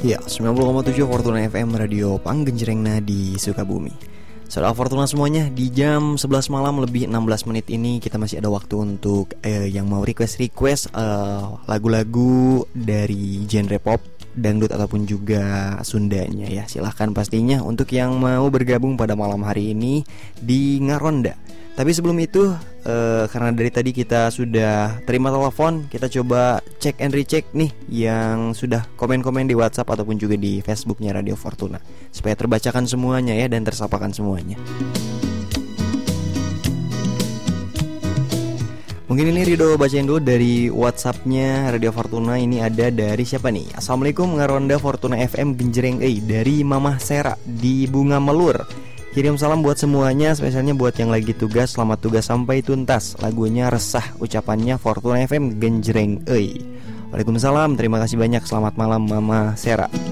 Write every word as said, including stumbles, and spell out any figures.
Ya, sembilan puluh koma tujuh Fortuna F M, Radio Panggenjrengna di Sukabumi. Saudara Fortuna semuanya, di jam sebelas malam lebih enam belas menit ini kita masih ada waktu untuk eh, yang mau request-request eh, lagu-lagu dari genre pop, dangdut ataupun juga Sundanya ya. Silahkan pastinya untuk yang mau bergabung pada malam hari ini di Ngaronda. Tapi sebelum itu, eh, karena dari tadi kita sudah terima telepon, kita coba cek and recheck nih yang sudah komen-komen di WhatsApp ataupun juga di Facebooknya Radio Fortuna, supaya terbacakan semuanya ya dan tersapakan semuanya. Mungkin ini Rido bacain dulu dari WhatsAppnya Radio Fortuna. Ini ada dari siapa nih? Assalamualaikum Ngaronda Fortuna F M Genjreng eh dari Mamah Sera di Bunga Melur. Kirim salam buat semuanya, spesialnya buat yang lagi tugas. Selamat tugas sampai tuntas. Lagunya Resah, ucapannya Fortuna F M Genjreng euy. Waalaikumsalam, terima kasih banyak. Selamat malam Mama Sera.